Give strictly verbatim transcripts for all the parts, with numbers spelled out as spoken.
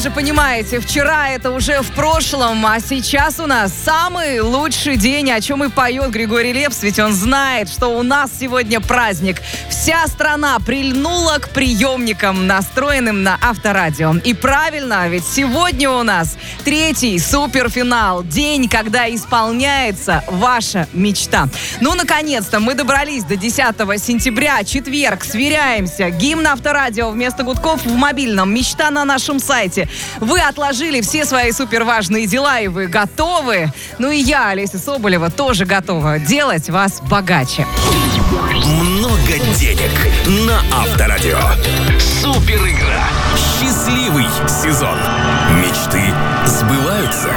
же понимаете, вчера это уже в прошлом, а сейчас у нас самый лучший день, о чем и поет Григорий Лепс, ведь он знает, что у нас сегодня праздник. Вся страна прильнула к приемникам, настроенным на Авторадио. И правильно, ведь сегодня у нас третий суперфинал, день, когда исполняется ваша мечта. Ну, наконец-то мы добрались до десятого сентября, четверг, сверяемся. Гимн Авторадио вместо гудков в мобильном, мечта на нашем сайте. Вы отложили все свои суперважные дела, и вы готовы? Ну и я, Олеся Соболева, тоже готова делать вас богаче. Много денег на Авторадио. Супер игра. Счастливый сезон. Мечты сбываются.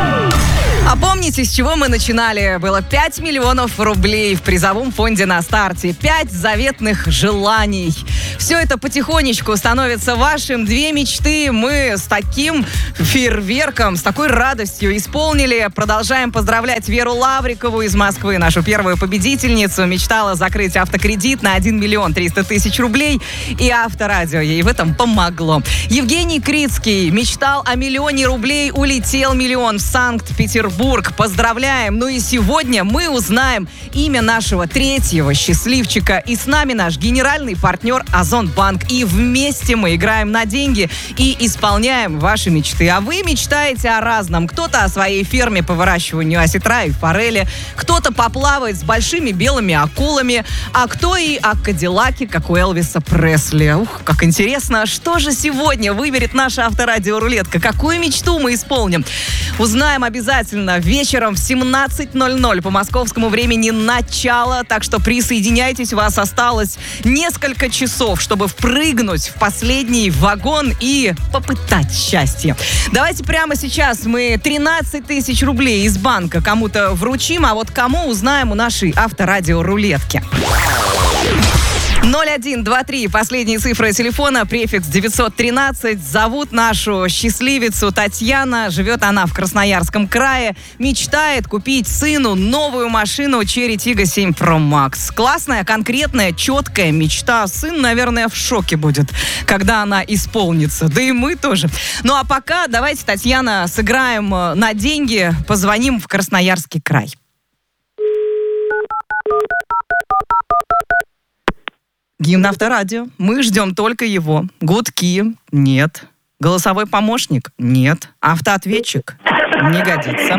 А помните, с чего мы начинали? Было пять миллионов рублей в призовом фонде на старте. пять заветных желаний. Все это потихонечку становится вашим. Две мечты мы с таким фейерверком, с такой радостью исполнили. Продолжаем поздравлять Веру Лаврикову из Москвы, нашу первую победительницу. Мечтала закрыть автокредит на один миллион триста тысяч рублей. И Авторадио ей в этом помогло. Евгений Крицкий мечтал о миллионе рублей. Улетел миллион в Санкт-Петербург. Поздравляем! Ну и сегодня мы узнаем имя нашего третьего счастливчика. И с нами наш генеральный партнер Озонбанк. И вместе мы играем на деньги и исполняем ваши мечты. А вы мечтаете о разном. Кто-то о своей ферме по выращиванию осетра и форели, кто-то поплавает с большими белыми акулами, а кто и о Кадиллаке, как у Элвиса Пресли. Ух, как интересно! Что же сегодня выберет наша Авторадио-рулетка? Какую мечту мы исполним? Узнаем обязательно вечером в семнадцать ноль ноль по московскому времени начало. Так что присоединяйтесь, у вас осталось несколько часов, чтобы впрыгнуть в последний вагон и попытать счастье. Давайте прямо сейчас мы тринадцать тысяч рублей из банка кому-то вручим, а вот кому узнаем у нашей Авторадио-рулетки. ноль один два три, последние цифры телефона, префикс девятьсот тринадцать. Зовут нашу счастливицу Татьяна. Живет она в Красноярском крае. Мечтает купить сыну новую машину Cherry Tiggo семь Pro Max. Классная, конкретная, четкая мечта. Сын, наверное, в шоке будет, когда она исполнится. Да и мы тоже. Ну а пока давайте, Татьяна, сыграем на деньги. Позвоним в Красноярский край. Гимн Авторадио. Мы ждем только его. Гудки? Нет. Голосовой помощник? Нет. Автоответчик? Не годится.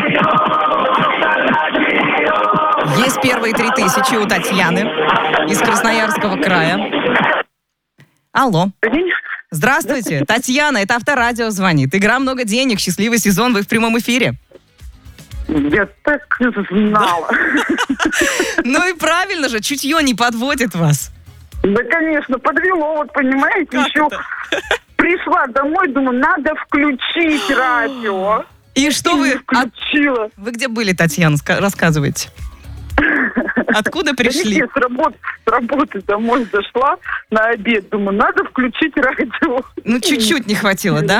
Есть первые три тысячи у Татьяны из Красноярского края. Алло. Здравствуйте. Татьяна, это Авторадио звонит. Игра «Много денег». Счастливый сезон. Вы в прямом эфире. Я так знала. Ну и правильно же. Чутье не подводит вас. Да, конечно, подвело, вот понимаете, как еще это? Пришла домой, думаю, надо включить радио. И что и вы... включила. А... Вы где были, Татьяна, рассказывайте. Откуда пришли? Да, с работы, с работы домой зашла на обед, думаю, надо включить радио. Ну, чуть-чуть не хватило, да?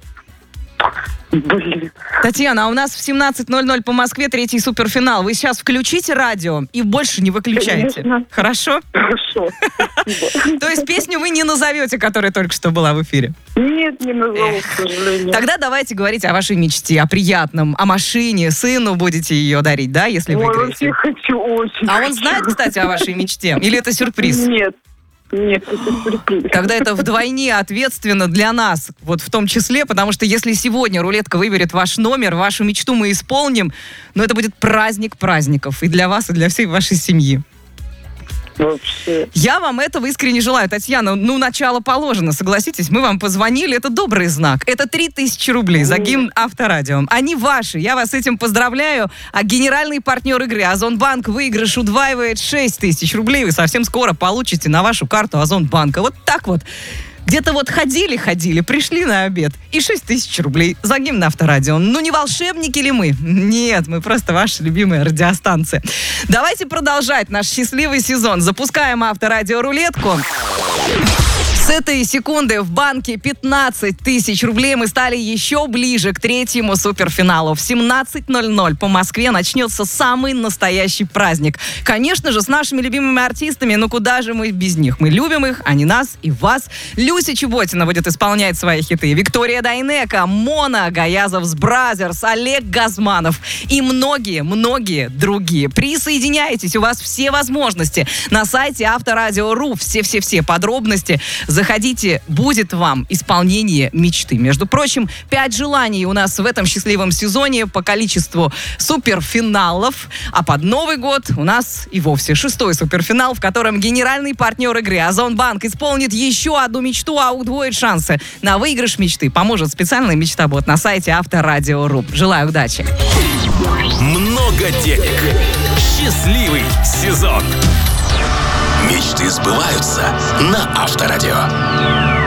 Блин. Татьяна, а у нас в семнадцать ноль ноль по Москве третий суперфинал. Вы сейчас включите радио и больше не выключайте. Конечно. Хорошо? Хорошо. То есть песню вы не назовете, которая только что была в эфире? Нет, не назову, к сожалению. Тогда давайте говорить о вашей мечте, о приятном, о машине. Сыну будете ее дарить, да, если выиграете? Ой, хочу, очень А хочу. он знает, кстати, о вашей мечте? Или это сюрприз? Нет. Нет, это сюрприз. Тогда это вдвойне ответственно для нас, вот в том числе, потому что если сегодня рулетка выберет ваш номер, вашу мечту мы исполним, но это будет праздник праздников и для вас, и для всей вашей семьи. Вообще. Я вам этого искренне желаю, Татьяна. Ну, начало положено, согласитесь. Мы вам позвонили, это добрый знак. Это три тысячи рублей за гимн Авторадио. Они ваши, я вас с этим поздравляю. А генеральный партнер игры Озонбанк выигрыш удваивает шесть тысяч рублей. Вы совсем скоро получите на вашу карту Озонбанка. Вот так вот. Где-то вот ходили-ходили, пришли на обед, и шесть тысяч рублей за гимн Авторадио. Ну, не волшебники ли мы? Нет, мы просто ваша любимая радиостанция. Давайте продолжать наш счастливый сезон. Запускаем Авторадио-рулетку. С этой секунды в банке пятнадцать тысяч рублей. Мы стали еще ближе к третьему суперфиналу. В семнадцать ноль ноль по Москве начнется самый настоящий праздник. Конечно же, с нашими любимыми артистами. Но куда же мы без них? Мы любим их, они нас и вас. Люся Чеботина будет исполнять свои хиты. Виктория Дайнеко, Мона, Гаязовс Бразерс, Олег Газманов и многие-многие другие. Присоединяйтесь, у вас все возможности. На сайте Авторадио.ру все-все-все подробности. Заходите, будет вам исполнение мечты. Между прочим, пять желаний у нас в этом счастливом сезоне по количеству суперфиналов. А под Новый год у нас и вовсе шестой суперфинал, в котором генеральный партнер игры Озонбанк исполнит еще одну мечту, а удвоит шансы на выигрыш мечты. Поможет специальный мечтобот на сайте Авторадио.ру. Желаю удачи. Много денег. Счастливый сезон. Мечты сбываются на Авторадио.